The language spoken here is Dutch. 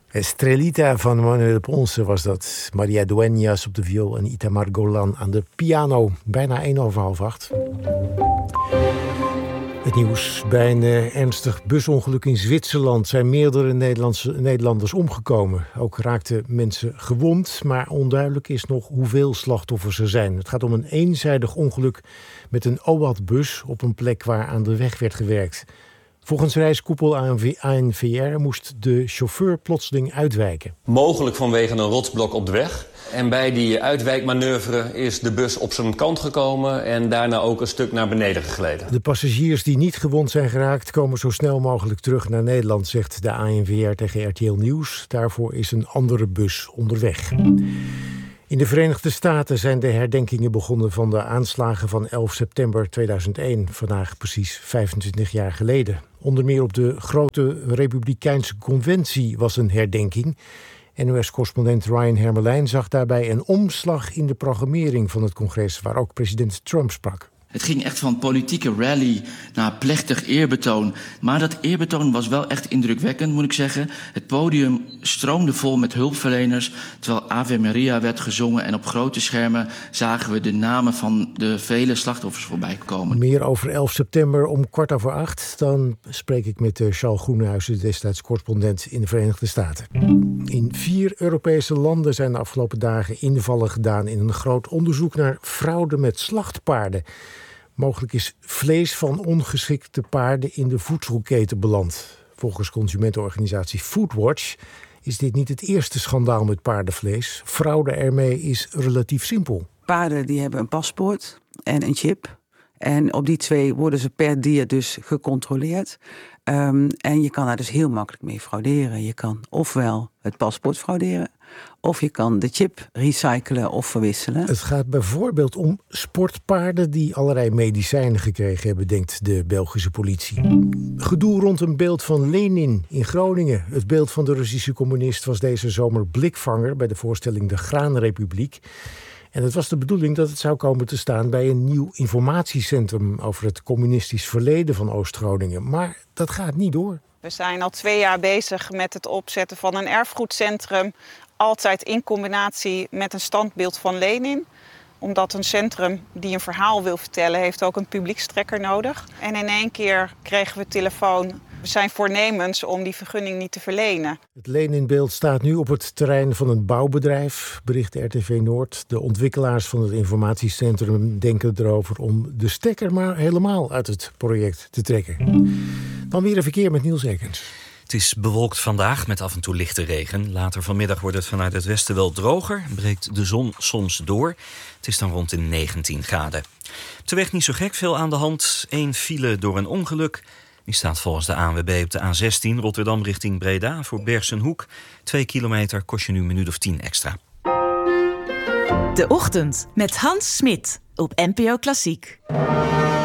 Estrelita van Manuel Ponce was dat. Maria Dueñas op de viool en Itamar Golan aan de piano. Bijna 7:45. Het nieuws. Bij een ernstig busongeluk in Zwitserland zijn meerdere Nederlanders omgekomen. Ook raakten mensen gewond, maar onduidelijk is nog hoeveel slachtoffers er zijn. Het gaat om een eenzijdig ongeluk met een OAT-bus op een plek waar aan de weg werd gewerkt. Volgens reiskoepel ANVR moest de chauffeur plotseling uitwijken. Mogelijk vanwege een rotsblok op de weg. En bij die uitwijkmanoeuvre is de bus op zijn kant gekomen en daarna ook een stuk naar beneden gegleden. De passagiers die niet gewond zijn geraakt komen zo snel mogelijk terug naar Nederland, zegt de ANVR tegen RTL Nieuws. Daarvoor is een andere bus onderweg. In de Verenigde Staten zijn de herdenkingen begonnen van de aanslagen van 11 september 2001. Vandaag precies 25 jaar geleden. Onder meer op de grote Republikeinse conventie was een herdenking. NOS-correspondent Ryan Hermelijn zag daarbij een omslag in de programmering van het congres, waar ook president Trump sprak. Het ging echt van politieke rally naar plechtig eerbetoon. Maar dat eerbetoon was wel echt indrukwekkend, moet ik zeggen. Het podium stroomde vol met hulpverleners, terwijl Ave Maria werd gezongen. En op grote schermen zagen we de namen van de vele slachtoffers voorbij komen. Meer over 11 september om 7:15. Dan spreek ik met Charles Groenhuizen, destijds correspondent in de Verenigde Staten. In 4 Europese landen zijn de afgelopen dagen invallen gedaan in een groot onderzoek naar fraude met slachtpaarden. Mogelijk is vlees van ongeschikte paarden in de voedselketen beland. Volgens consumentenorganisatie Foodwatch is dit niet het eerste schandaal met paardenvlees. Fraude ermee is relatief simpel. Paarden die hebben een paspoort en een chip. En op die 2 worden ze per dier dus gecontroleerd. En je kan daar dus heel makkelijk mee frauderen. Je kan ofwel het paspoort frauderen, of je kan de chip recyclen of verwisselen. Het gaat bijvoorbeeld om sportpaarden die allerlei medicijnen gekregen hebben, denkt de Belgische politie. Gedoe rond een beeld van Lenin in Groningen. Het beeld van de Russische communist was deze zomer blikvanger bij de voorstelling De Graanrepubliek. En het was de bedoeling dat het zou komen te staan bij een nieuw informatiecentrum over het communistisch verleden van Oost-Groningen. Maar dat gaat niet door. We zijn al 2 jaar bezig met het opzetten van een erfgoedcentrum. Altijd in combinatie met een standbeeld van Lenin. Omdat een centrum die een verhaal wil vertellen, heeft ook een publiekstrekker nodig. En in 1 keer kregen we telefoon. We zijn voornemens om die vergunning niet te verlenen. Het Leninbeeld staat nu op het terrein van een bouwbedrijf, bericht RTV Noord. De ontwikkelaars van het informatiecentrum denken erover om de stekker maar helemaal uit het project te trekken. Dan weer een verkeer met Niels Ekens. Het is bewolkt vandaag met af en toe lichte regen. Later vanmiddag wordt het vanuit het westen wel droger. Breekt de zon soms door. Het is dan rond de 19 graden. Op de weg niet zo gek veel aan de hand. 1 file door een ongeluk. Die staat volgens de ANWB op de A16 Rotterdam richting Breda voor Bergsenhoek. 2 kilometer kost je nu een minuut of 10 extra. De Ochtend met Hans Smit op NPO Klassiek.